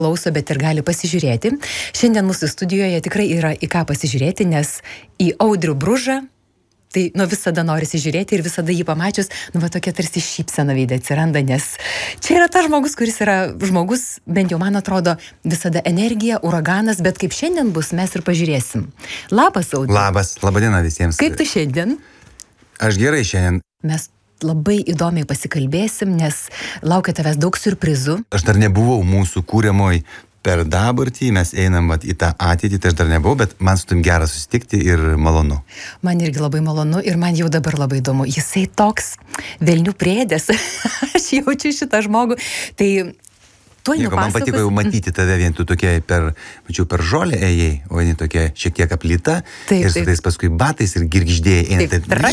klauso, bet ir gali pasižiūrėti. Šiandien mūsų studijoje tikrai yra į ką pasižiūrėti, nes į Audrių Bružą, tai visada norisi žiūrėti ir visada jį pamačius, tokia tarsi šypsena veide atsiranda, nes čia yra tas žmogus, kuris yra žmogus, bent jau man atrodo, visada energija, uraganas, bet kaip šiandien bus, mes ir pažiūrėsim. Labas, Audriu. Labas, labadiena visiems. Kaip tu šiandien? Aš gerai šiandien. Mes labai įdomiai pasikalbėsim, nes laukia tavęs daug siurprizų. Aš dar nebuvau mūsų kūriamoj per dabartį, mes einam į tą ateitį, tai aš dar nebuvau, bet man su tim gera susitikti ir malonu. Man irgi labai malonu ir man jau dabar labai įdomu. Jisai toks velnių priedės. Aš jaučiu šitą žmogų. Tai Nieko, man patiko jau matyti tave, vien tu tokia mačiau per žolę ėjai, o jinai tokia šiek tiek aplyta, ir su tais paskui batais ir girgždėjai eina.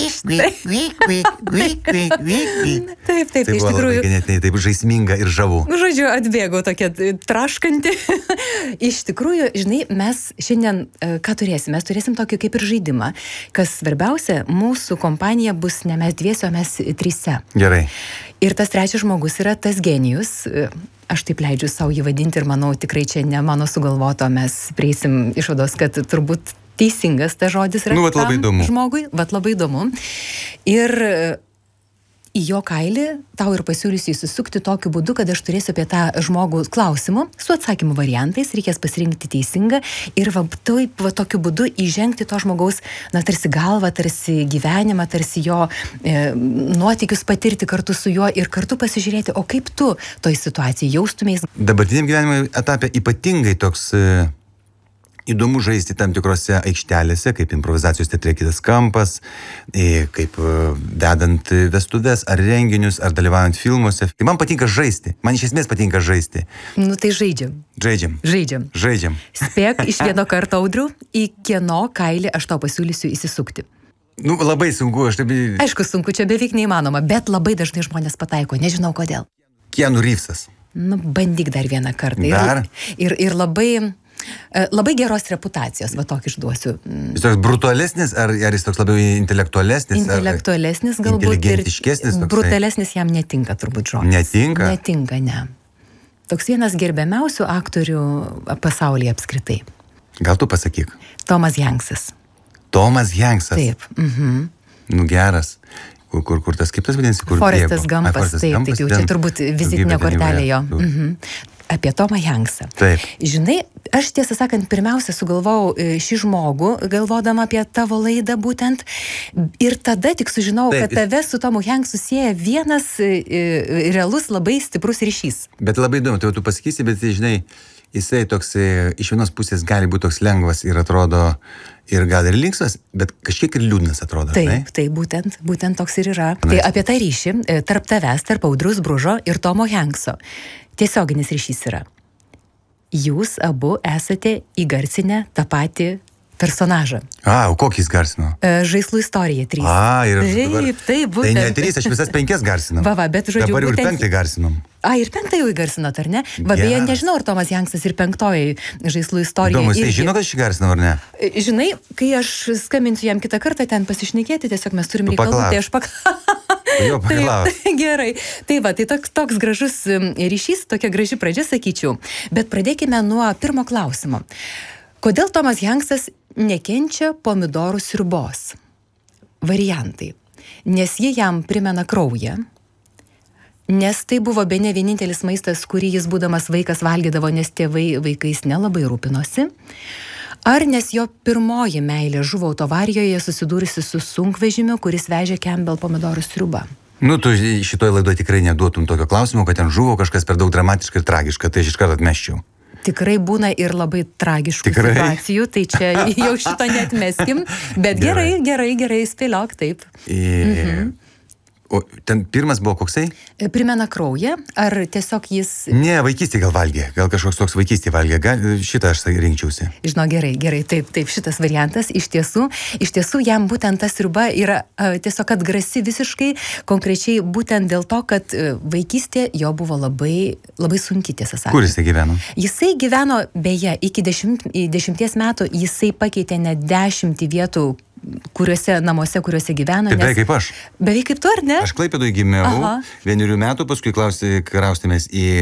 Taip, tai iš buvo tikrųjų. Ganėtinai taip žaisminga ir žavu. Žodžiu, atbėgau tokia traškanti. Iš tikrųjų, žinai, mes šiandien ką turėsim? Mes turėsim tokį kaip ir žaidimą, kas svarbiausia, mūsų kompanija bus ne mes dviese, o mes trise. Gerai. Ir tas trečias žmogus yra tas genijus. Aš taip leidžiu savo jį vadinti ir manau, tikrai čia ne mano sugalvoto, mes prieisim išvados, kad turbūt teisingas tas žodis yra labai įdomu. Žmogui, labai įdomu. Ir į jo kailį tau ir pasiūlysiu įsisukti tokiu būdu, kad aš turėsiu apie tą žmogų klausimų su atsakymų variantais, reikės pasirinkti teisingą ir tokiu būdu įžengti to žmogaus, tarsi galvą, tarsi gyvenimą, tarsi jo nuotykius patirti kartu su juo ir kartu pasižiūrėti, o kaip tu toj situacijai jaustumės. Dabartiniam gyvenimo etape ypatingai toks įdomu žaisti tam tikrose aikštelėse, kaip improvizacijos teatre Kitas kampas, kaip vedant vestuves ar renginius, ar dalyvaujant filmuose. Tai man patinka žaisti. Man iš esmės patinka žaisti. Tai žaidžiam. Žaidžiam. Spėk iš vieno karto, Audriu, į kieno kailį aš tau pasiūlysiu įsisukti. Labai sunku. Aišku, sunku, čia beveik neįmanoma, bet labai dažnai žmonės pataiko, nežinau kodėl. Keanu Reevesas. Bandyk dar vieną kartą. Dar? Ir labai geros reputacijos, tokį išduosiu. Jis toks brutalesnis, ar jis toks labiau intelektualesnis? Intelektualesnis galbūt. Inteligentiškesnis. Brutalesnis jam netinka turbūt žodis. Netinka? Netinka, ne. Toks vienas gerbiamiausių aktorių pasaulyje apskritai. Gal tu pasakyk? Tomas Hanksas. Tomas Hanksas? Taip. Geras. Kur tas kaip tas vadinasi? Forestas Gampas. Taip, jau čia turbūt vizitinė kortelė jo. Apie Tomą Hanksą. Taip. Žinai, aš tiesą sakant, pirmiausia sugalvojau šį žmogų, galvodama apie tavo laidą būtent, ir tada tik sužinojau, kad tave su Tomu Hanksu sieja vienas realus, labai stiprus ryšys. Bet labai įdomu, tai tu pasakysi, bet žinai, jisai toks iš vienos pusės gali būti toks lengvas ir atrodo ir gal ir linksmas, bet kažkiek ir liūdnas atrodo. Taip, būtent toks ir yra. Tai apie tą ryšį tarp tavęs, tarp Audriaus Bružo ir Tomo Hankso. Tiesioginis ryšys yra. Jūs abu esate įgarsinę tą patį personažą. O kokį jis garsino? Žaislų istorija 3. Ir dabar... Taip, būtent. Tai ne 3, aš visas 5 garsinam. Bet žodžiu, dabar jau ir 5 garsinom. Ir 5 jau įgarsinot, ar ne? Beje, nežinau, ar Tomas Hanksas ir 5 žaislų istorija. Įdomu, jis žino, kad aš garsinau, ar ne? Žinai, kai aš skambinsiu jam kitą kartą ten pasišnekėti, tiesiog mes turim reikalų, tai aš Gerai. Tai toks gražus ryšys, tokia graži pradžia, sakyčiau. Bet pradėkime nuo pirmo klausimo. Kodėl Tomas Hanksas nekenčia pomidorų sriubos? Variantai. Nes jie jam primena kraują, nes tai buvo bene vienintelis maistas, kurį jis būdamas vaikas valgydavo, nes tėvai vaikais nelabai rūpinosi. Ar nes jo pirmoji meilė žuvo autovarijoje susidūrusi su sunkvežimiu, kuris vežė Campbell pomidorų sriubą? Tu šitoj laidoje tikrai neduotum tokio klausimo, kad ten žuvo kažkas per daug dramatiška ir tragiška, tai aš iš karto atmesčiau. Tikrai būna ir labai tragiškų situacijų, tai čia jau šito neatmeskim, bet gerai, spėliok, taip. O ten pirmas buvo koksai? Primena kraują, ar tiesiog jis... Ne, vaikystė gal valgė, gal kažkoks toks vaikystė valgė, šitą aš rinkčiausi. Žinau, gerai, taip, šitas variantas, iš tiesų jam būtent ta sriuba yra tiesiog atgrasi visiškai, konkrečiai būtent dėl to, kad vaikystė jo buvo labai, labai sunki, tiesą sakant. Kur jisai gyveno? Jisai gyveno, beje, iki 10 metų jisai pakeitė net 10 vietų, namuose, kuriuose gyveno. Tai beveik kaip aš. Beveik kaip tu, ar ne? Aš Klaipėdoje gimiau, 1 metų, paskui kraustėmės į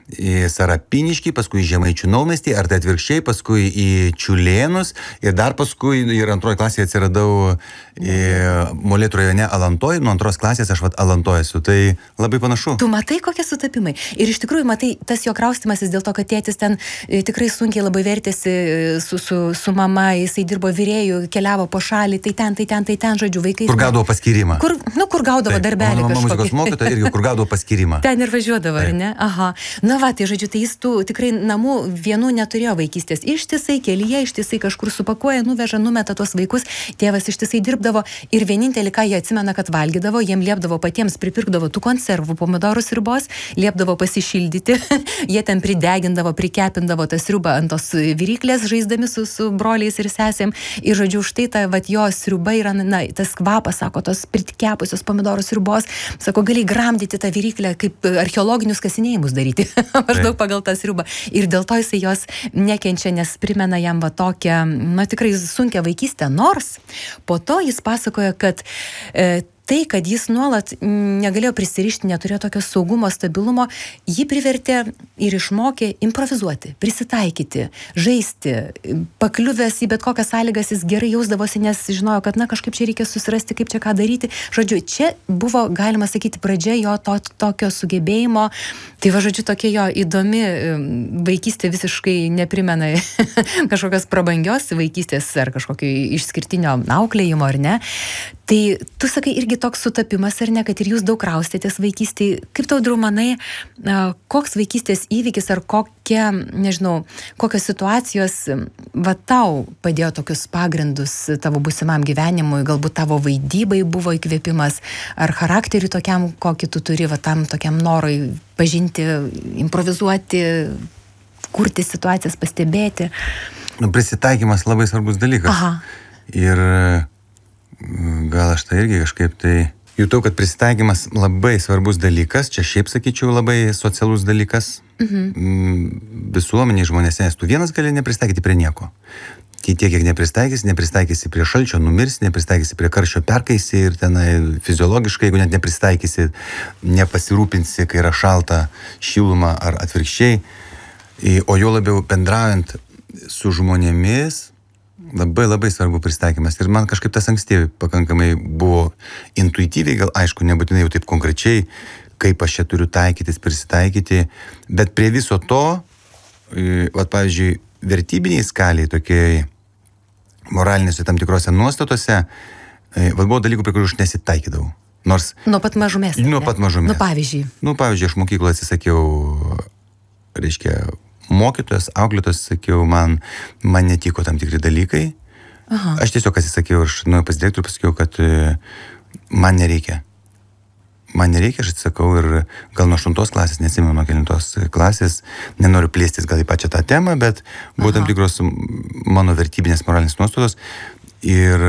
į Sarapiniškį, paskui į Žemaičių Naumestį, ar tai atvirkščiai, paskui į Čiulėnus ir dar paskui ir antroji klasėje atsiradau Molėtų rajone Alantoj, nuo antros klasės aš Alantoj esu, tai labai panašu. Tu matai, kokie sutapimai. Ir iš tikrųjų, matai, tas jo kraustymasis dėl to, kad tėtis ten tikrai sunkiai labai vertėsi su mama, jisai dirbo virėjų, keliavo po šalį, tai ten, žodžiu, vaikai. Kur gaudavo paskyrimą? Kur gaudavo darbelį kažkokį. Muzikos mokytoja irgi kur gaudavo paskyrimą. Ten ir važiuodavo, ar ne? Aha. Na va, tai žodžiu, tai jis tikrai namų vienų neturėjo vaikystės. Ištisai kelyje, ištisai kažkur supakuoja, nuveža, numeta tuos vaikus. Tėvas ištisai dirbdavo ir vienintelį, ką jie atsimena, kad valgydavo, jiem liepdavo patiems, pripirkdavo tų konservų, pomidorų sriubos, liepdavo pasišildyti. Jie ten pridegindavo, prikepindavo tą sriubą ant tos viryklės, žaisdami su broliais ir sesėm. Ir žodžiu, štai ta jo sriuba yra, tas kvapas, sako, tos prikepusios pomidorų sriubos, sako, gali gramdyti tą viryklę, kaip archeologinius kasinėjimus daryti, maždaug pagal tą sriubą. Ir dėl to jisai jos nekenčia, nes primena jam va tokią, tikrai sunkią vaikystę, nors po to jis pasakoja, kad tai, kad jis nuolat negalėjo prisirišti, neturėjo tokio saugumo, stabilumo, jį privertė ir išmokė improvizuoti, prisitaikyti, žaisti, pakliuvęs į bet kokias sąlygas, jis gerai jausdavosi, nes žinojo, kad kažkaip čia reikia susirasti, kaip čia ką daryti. Žodžiu, čia buvo, galima sakyti, pradžia jo tokio sugebėjimo. Tai va, žodžiu, tokia jo įdomi vaikystė visiškai neprimena kažkokios prabangios vaikystės ar kažkokio išskirtinio auklėjimo, ar ne. Tai tu sakai irgi toks sutapimas, ar ne, kad ir jūs daug kraustėtės vaikystėje. Kaip tau, Audriau, manai, koks vaikystės įvykis ar kokios situacijos va tau padėjo tokius pagrindus tavo būsimam gyvenimui, galbūt tavo vaidybai buvo įkvėpimas, ar charakteriui tokiam, kokį tu turi, va tam tokiam norui pažinti, improvizuoti, kurti situacijas, pastebėti. Prisitaikymas labai svarbus dalykas. Aha. Ir gal aš tai irgi kažkaip tai jutau, kad prisitaikymas labai svarbus dalykas, čia šiaip sakyčiau labai socialus dalykas visuomeniai žmonėse, nes tu vienas gali nepristaikyti prie nieko. Tiek, kiek nepristaikysi prie šalčio, numirsi, nepristaikysi prie karščio, perkaisi ir tenai fiziologiškai, jeigu net nepristaikysi, nepasirūpinsi, kai yra šalta, šiluma ar atvirkščiai, o jo labiau bendraujant su žmonėmis, labai svarbu pristaikymas. Ir man kažkaip tas anksti pakankamai buvo intuityviai, gal aišku, nebūtinai jau taip konkrečiai, kaip aš čia turiu taikytis, prisitaikyti, bet prie viso to, pavyzdžiui, vertybiniai skaliai, tokiai moralinėse tam tikrose nuostatose, buvo dalykų, prie kurių aš nesitaikydavau. Nors... Nuo pat mažumės. Pavyzdžiui. Pavyzdžiui, aš mokykloje atsisakiau, mokytojas, auklėtojas, sakiau, man netiko tam tikri dalykai. Aha. Aš tiesiog atsisakiau, aš nuėjau pas direktorių, pasakiau, kad man nereikia. Aš atsisakau ir gal nuo 8 klasės, neatsimenu nuo 9 klasės, nenoriu plėstis gal į pačią tą temą, bet buvo tam tikros mano vertybinės moralinės nuostatos ir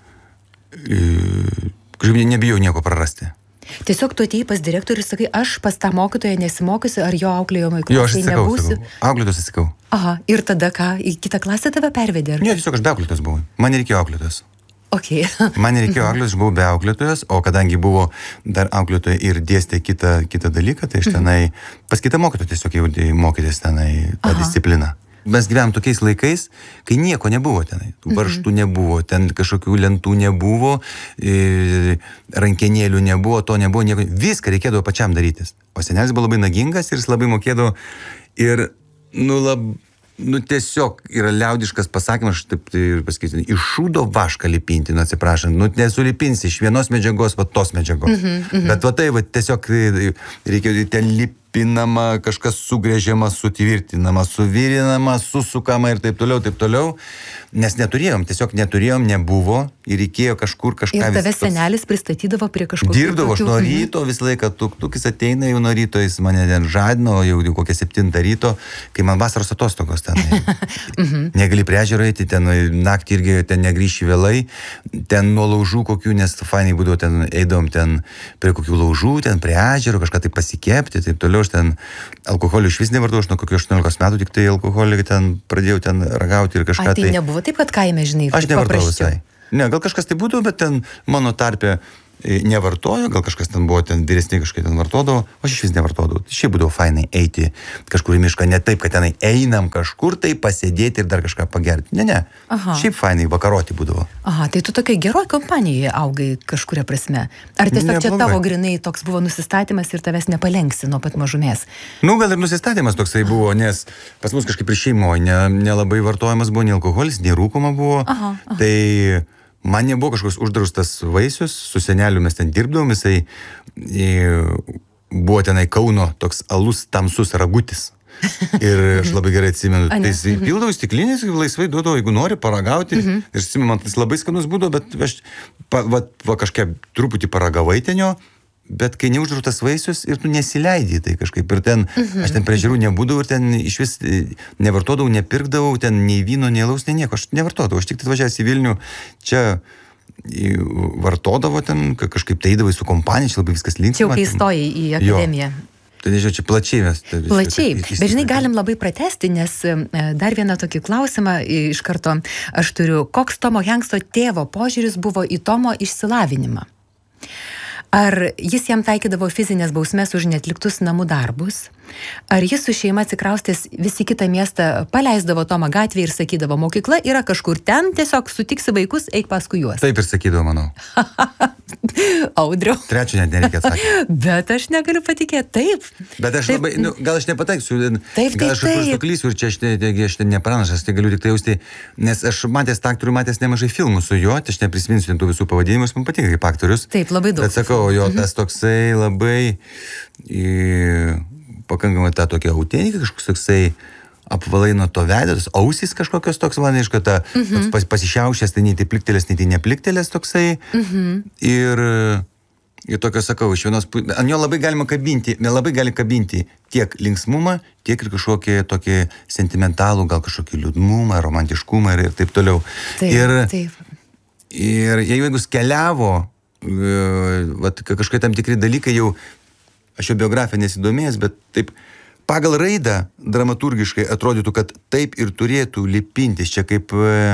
kažkaip nebijau nieko prarasti. Tiesiog tu atėjai pas direktorių ir sakai, aš pas tą mokytoją nesimokysiu, ar jo auklėjimo į klasę nebūsiu. Auklėtos atsisakau. Aha, ir tada ką, į kitą klasę tave pervedė? Ne, tiesiog aš be auklėtos buvau. Man nereikėjo auklėtos. Okay. Man nereikėjo auklėtos, aš buvau be auklėtojos, o kadangi buvo dar auklėtoja ir dėstė kitą dalyką, tai aš tenai pas kitą mokytoją tiesiog jau mokytis tenai tą discipliną. Mes gyvenam tokiais laikais, kai nieko nebuvo tenai. Varžtų nebuvo, ten kažkokių lentų nebuvo, rankenėlių nebuvo, to nebuvo, nieko. Viską reikėdavo pačiam darytis. O senelis buvo labai nagingas ir jis labai mokėdavo ir, tiesiog yra liaudiškas pasakymas, aš taip ir pasakysiu, iš šūdo vašką lipinti, atsiprašant, nesulipinsi iš vienos medžiagos, tos medžiagos. Bet tai, tiesiog reikia ten lipinama, kažkas sugrėžiama, sutvirtinama, suvirinama, susukama ir taip toliau, nes tiesiog neturėjom, nebuvo ir reikėjo kažkur kažką. Ir tave senelis pristatydavo prie kažkokio. Dirbdavo aš nuo ryto visą laiką, tukis ateina jau nuo ryto, jis mane ten žadino, jau kokią 7 ryto, kai man vasaros atostogos ten. Negali prie ežero eiti, ten naktį irgi ten negrįši vėlai, ten nuo laužų kokių, nes fainai būdavo, ten eidom ten prie kokių laužų, ten prie ežero, kažką tai pasikepti, taip toliau, aš ten alkoholį iš vis nevartau, aš nuo kokių 18 metų tik tai alkoholį ten pradėjau ten ragauti ir kažką. Tai nebuvo taip, kad kaime, žinai, aš nevartau visai. Ne, gal kažkas tai būtų, bet ten mano tarpe nevartojo, gal kažkas ten buvo, ten vyresni kažkai ten vartodavo, o aš iš vis nevartodavau. Šiaip būdavo fainai eiti kažkur į mišką, ne taip, kad tenai einam kažkur tai pasėdėti ir dar kažką pagerti. Ne. Aha. Šiaip fainai vakaroti būdavo. Aha, tai tu tokia geroj kompanijoje augai kažkuria prasme. Ar tiesiog čia Neblogai. tavo grinai toks buvo nusistatymas ir tavęs nepalengsi nuo pat mažumės? Nu, gal ir nusistatymas toksai buvo, nes pas mus kažkaip ir šeimoje nelabai vartojamas buvo, nei alkoholis, nei rūkoma buvo. Aha. Tai man nebuvo kažkoks uždraustas vaisius, su seneliu mes ten dirbdavom, jisai buvo tenai Kauno toks alus tamsus ragutis. Ir aš labai gerai atsimenu, tai jisai pildavo stiklinės, laisvai duodavo, jeigu nori paragauti. Ir aš atsimenu, man tas labai skanus būdavo, bet aš kažkaip truputį paragavai ten jo, bet kai neuždraustas vaisius ir tu nesileidai tai kažkaip. Ir ten, aš ten prie ežerų nebūdavau ir ten iš vis nevartodavau, nepirkdavau, ten nei vyno, nei alaus, nei nieko. Aš nevartodavau, aš tik atvažiavęs į Vilnių, čia vartodavo ten, kažkaip tai eidavai su kompanija, čia labai viskas linksma. Čia jau kai įstojai į akademiją. Tai nežinau, čia plačiai mes. Plačiai, bet žinai, galim labai pratesti, nes dar vieną tokį klausimą iš karto aš turiu. Koks Tomo Hankso tėvo požiūris buvo į Tomo išsilavinimą? Ar jis jam taikydavo fizinės bausmes už neatliktus namų darbus? Ar jis su šeima atsikraustęs vis į kitą miestą paleisdavo Tomą gatvėje ir sakydavo, mokykla yra kažkur ten, tiesiog sutiksi vaikus, eik paskui juos? Taip ir sakydavo, manau. Audriau. Trečio net nereikia atsakyti. Bet aš negaliu patikėti, taip. Bet aš Taip. labai, gal aš nepataiksiu, Taip, gal aš kažkur suklysiu ir čia aš ten nepranašas, tai galiu tik tai jausti, nes aš matęs nemažai filmų su juo, tai aš neprisiminsiu tų visų pavadinimus, man patinka kaip aktorius. Taip, labai daug. Bet sakau, jo tas toksai labai pakankamai ta tokia autentika, kažkoks toksai apvalai nuo to veidas, ausys kažkokios toks, man aišku, toks pasišiaušęs, tai nei tai pliktelės, nei tai nepliktelės toksai. Ir tokio sakau, iš vienos pusės, ant jo labai gali kabinti tiek linksmumą, tiek ir kažkokį tokį sentimentalų, gal kažkokį liūdnumą, romantiškumą ir taip toliau. Taip. Ir jeigu jis keliavo, kažkokie tam tikri dalykai jau, aš jo biografiją nesidomėjęs, bet taip pagal raidą dramaturgiškai atrodytų, kad taip ir turėtų lipintis. Čia kaip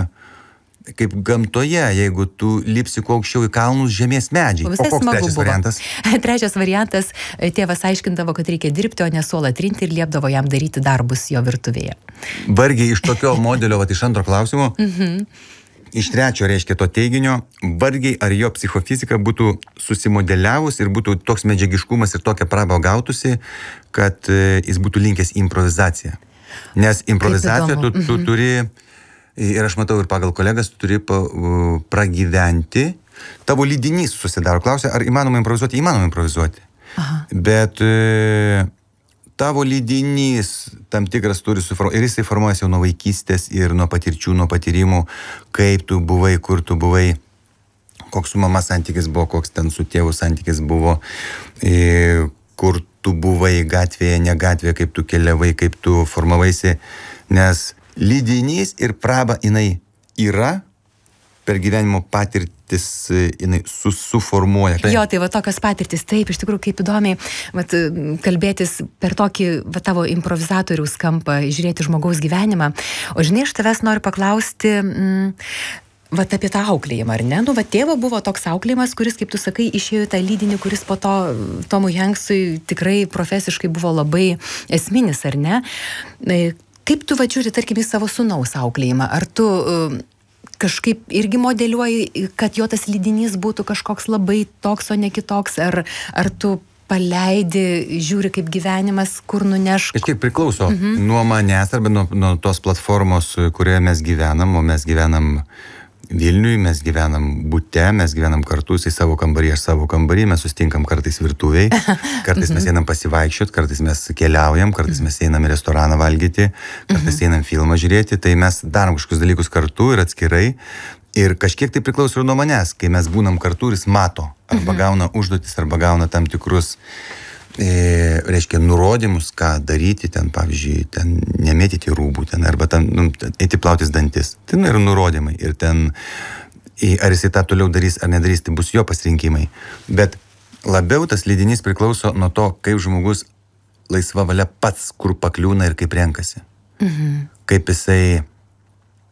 gamtoje, jeigu tu lipsi kuo aukščiau į kalnus, žemės medžiai. O koks trečias variantas? Trečias variantas, tėvas aiškindavo, kad reikia dirbti, o nesuola trinti ir liepdavo jam daryti darbus jo virtuvėje. Vargiai iš tokio modelio, iš antro klausimo, iš trečio reiškia to teiginio, vargiai ar jo psichofizika būtų susimodeliavus ir būtų toks medžiagiškumas ir tokia praba gautusi, kad jis būtų linkęs į improvizaciją. Nes improvizaciją tu turi, ir aš matau ir pagal kolegas, tu turi pragyventi, tavo lydinys susidaro. Klausia, ar įmanoma improvizuoti? Įmanoma improvizuoti. Aha. Bet tavo lydinys tam tikras turi suformuoti, ir jisai formuojasi jau nuo vaikystės ir nuo patirčių, nuo patyrimų, kaip tu buvai, kur tu buvai, koks su mama santykis buvo, koks ten su tėvu santykis buvo, kur tu buvai gatvėje, ne gatvėje, kaip tu keliavai, kaip tu formavaisi, nes lydinys ir praba jinai yra, per gyvenimo patirtis jinai suformuoja. Jo, tai va tokios patirtis, taip, iš tikrųjų, kaip įdomiai kalbėtis per tokį tavo improvizatoriaus kampą, žiūrėti žmogaus gyvenimą. O žinai, aš tavęs noriu paklausti apie tą auklėjimą, ar ne? Tėvo buvo toks auklėjimas, kuris, kaip tu sakai, išėjo tą lydinį, kuris po to Tomui Hanksui tikrai profesiškai buvo labai esminis, ar ne? Kaip tu žiūri, tarkim, į savo sūnaus auklėjimą? Ar tu kažkaip irgi modeliuoji, kad jo tas lydinys būtų kažkoks labai toks, o ne kitoks, ar tu paleidi, žiūri kaip gyvenimas, kur nuneš? Kažkiek priklauso nuo manęs arba nuo tos platformos, kurioje mes gyvenam, o mes gyvenam Vilniui, mes gyvenam bute, mes gyvenam kartu, jisai savo kambarį, aš savo kambarį, mes sustinkam kartais virtuviai, kartais mes einam pasivaikščiot, kartais mes keliaujam, kartais mes einam į restoraną valgyti, kartais einam filmą žiūrėti, tai mes darom kažkokius dalykus kartu ir atskirai. Ir kažkiek tai priklauso ir nuo manęs, kai mes būnam kartu ir jis mato, arba gauna užduotis, arba gauna tam tikrus reiškia nurodymus, ką daryti, ten, pavyzdžiui, ten nemėtyti rūbų, ten, arba ten, eiti plautis dantis. Ten yra nurodymai ir ten, ar jisai tą toliau darys ar nedarys, tai bus jo pasirinkimai. Bet labiau tas lydinys priklauso nuo to, kaip žmogus laisva valia pats, kur pakliūna ir kaip renkasi. Kaip jisai,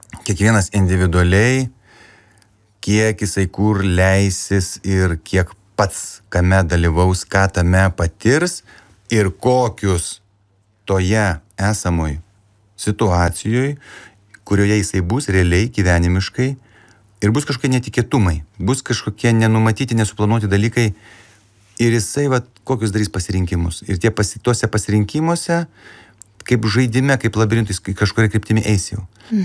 kiekvienas individualiai, kiek jisai kur leisis ir kiek pats kame dalyvaus, ką tame patirs ir kokius toje esamoj situacijoje, kurioje jisai bus realiai, gyvenimiškai, ir bus kažkokie netikėtumai, bus kažkokie nenumatyti, nesuplanuoti dalykai ir jisai kokius darys pasirinkimus. Ir tuose pasirinkimuose, kaip žaidime, kaip labirintais, kažkuria kryptimi eis jau.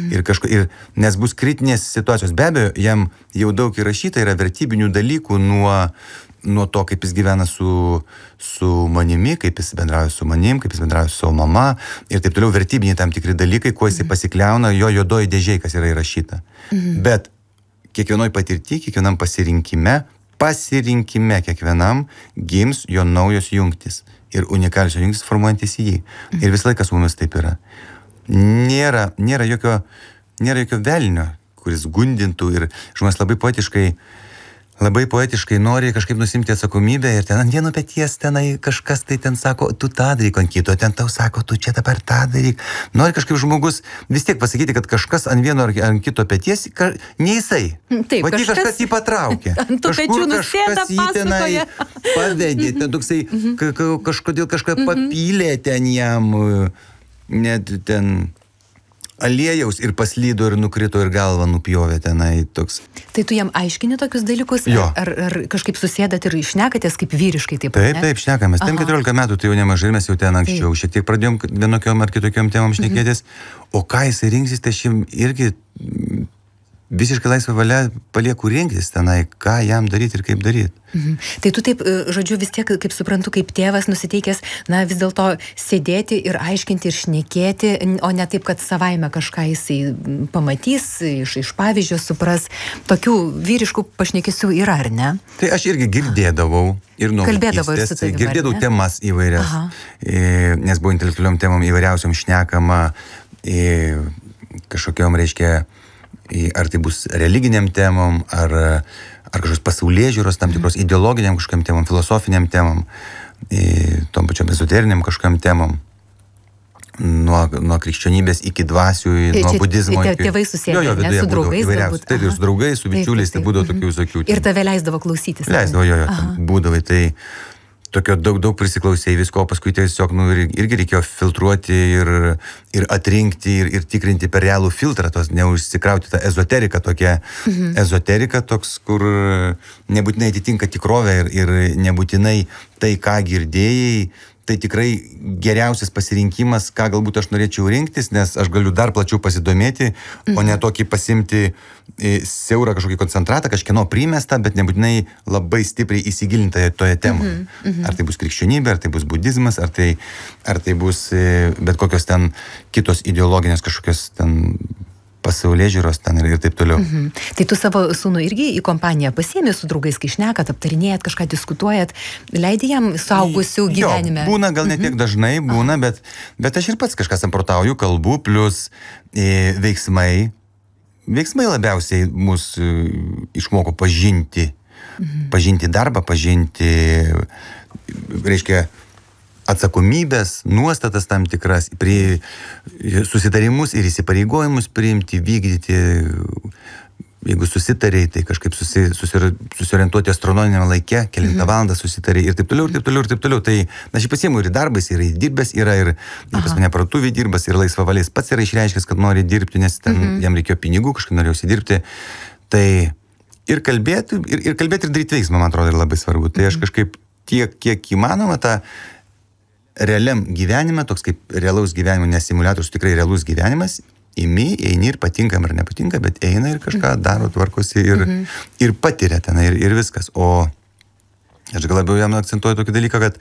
Nes bus kritinės situacijos. Be abejo, jam jau daug įrašyta yra vertybinių dalykų nuo to, kaip jis gyvena su manimi, kaip jis bendrauja su manim, kaip jis bendrauja su savo mama ir taip toliau, vertybiniai tam tikri dalykai, kuo jisai pasikliauna, jo juodoji dėžė, kas yra įrašyta. Bet kiekvienoj patirty, kiekvienam pasirinkime kiekvienam gims jo naujos jungtis ir unikalios jungtis formuojantis į jį. Ir visą laiką su mumis taip yra. Nėra jokio velnio, kuris gundintų ir žmonės labai poetiškai nori kažkaip nusimti atsakomybę ir ten ant vieno peties tenai kažkas tai ten sako, tu tą daryk, ant kito ten tau sako, tu čia dabar tą daryk. Nori kažkaip žmogus vis tiek pasakyti, kad kažkas ant vieno ar ant kito peties, ne jisai. Taip, kažkas jį patraukė. Ant tų pečių nusėda, pasakoja. Pavedė, ten toksai kažkodėl kažką papylė ten jam, net ten aliejaus ir paslydo ir nukrito ir galvą nupjovė tenai toks. Tai tu jam aiškini tokius dalykus? Ar kažkaip susėdat ir šnekatės kaip vyriškai taip? Taip, šnekamės. Ten 14 metų tai jau nemažai, mes jau ten anksčiau šiek tiek pradėjom vienokiom ar kitokiom temom šnekėtis. O ką jisai rinksis, tai aš jam irgi visiškai laisvą valią palieku rinktis tenai, ką jam daryti ir kaip daryti. Tai tu taip, žodžiu, vis tiek, kaip suprantu, kaip tėvas nusiteikęs, vis dėlto sėdėti ir aiškinti ir šnekėti, o ne taip, kad savaime kažką jisai pamatys, iš pavyzdžio supras. Tokių vyriškų pašnekesių yra, ar ne? Tai aš irgi girdėdavau ir nuo vaikystės, girdėdavau temas įvairias, nes buvo intelektualiom temom įvairiausiom šnekama, kažkokiom, reiškia, ar tai bus religiniam temom, ar kažkokios pasaulėžiūros, tam tikros ideologiniam kažkokiam temom, filosofiniam temom, tom pačiom ezoteriniam kažkokiam temom, nuo krikščionybės iki dvasių, nuo budizmo. Tėvai susėdė, ne, su draugais galbūt. Taip, ir su draugais, su bičiuliais, tai būdavo tokių visokių. Ir tave leisdavo klausytis. Leisdavo, būdavai, tai tokio daug prisiklausėjai visko, paskui tiesiog irgi reikėjo filtruoti ir atrinkti ir tikrinti per realų filtrą, tos neužsikrauti tą ezoteriką tokią. Ezoterika toks, kur nebūtinai atitinka tikrovę ir nebūtinai tai, ką girdėjai, tai tikrai geriausias pasirinkimas, ką galbūt aš norėčiau rinktis, nes aš galiu dar plačiau pasidomėti, o ne tokį pasimti siaurą kažkokį koncentratą, kažkieno primestą, bet nebūtinai labai stipriai įsigilintą toje temoje. Ar tai bus krikščionybė, ar tai bus budizmas, ar tai bus bet kokios ten kitos ideologinės kažkokios ten pasaulėžiūros ten ir taip toliau. Tai tu savo sūnų irgi į kompaniją pasiemi su draugais, kai šnekat, aptarinėjat, kažką diskutuojat, leidi jam suaugusių gyvenime? Būna, gal ne tiek dažnai būna, bet aš ir pats kažką samprotauju, kalbu, plus veiksmai labiausiai mus išmoko pažinti darbą, pažinti, reiškia, atsakomybės, nuostatas tam tikras, susitarimus ir įsipareigojimus priimti, vykdyti. Jeigu susitariai, tai kažkaip susiorientuoti astronominiam laike, kelintą valandą susitariai ir taip toliau. Tai aš jį pasiimu ir darbais, ir dirbęs yra, ir pas mane parduotuvėj dirbęs, ir laisvavaliais pats yra išreiškęs, kad nori dirbti, nes ten jam reikėjo pinigų, kažkaip norėjau įsidirbti. Tai ir kalbėti, ir daryti veiksmą, man atrodo, yra labai svarbu. Tai aš kažkaip tiek, kiek įmanoma tą realiam gyvenime, toks kaip realaus gyvenimo, nes simuliatorius tikrai realus gyvenimas, eini ir patinka ar nepatinka, bet eina ir kažką daro, tvarkosi ir patiria ten ir viskas. O aš gal labiau jam akcentuoju tokį dalyką, kad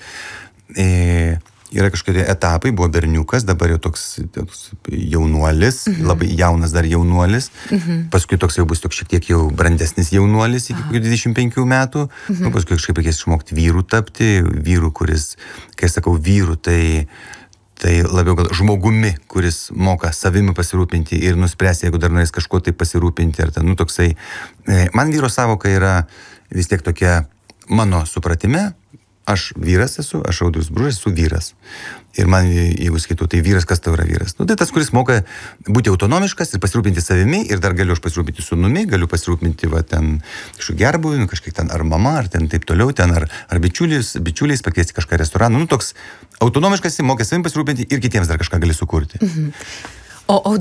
yra kažkokie etapai, buvo berniukas, dabar jau toks jaunuolis, labai jaunas dar jaunuolis, paskui toks jau bus toks šiek tiek jau brandesnis jaunuolis iki 25 metų, paskui kažkaip reikės išmokti vyrų tapti, vyrų, kuris, kai sakau vyrų, tai labiau gal žmogumi, kuris moka savimi pasirūpinti ir nuspręs, jeigu dar norės kažko tai pasirūpinti, ar ten, toksai, man vyro savoka yra vis tiek tokia, mano supratime, aš vyras esu, aš Audrius Bružas, esu vyras. Ir man, jeigu skaitau, tai vyras, kas tau yra vyras? Nu, tai tas, kuris moka būti autonomiškas ir pasirūpinti savimi, ir dar galiu aš pasirūpinti sūnumi, galiu pasirūpinti, va, ten, kažkokiu gerbuviu, kažkiek ten, ar mama, ar ten taip toliau, ten, ar bičiuliais pakviesti kažką restoraną. Nu, toks autonomiškas, moka savimi pasirūpinti ir kitiems dar kažką gali sukurti. O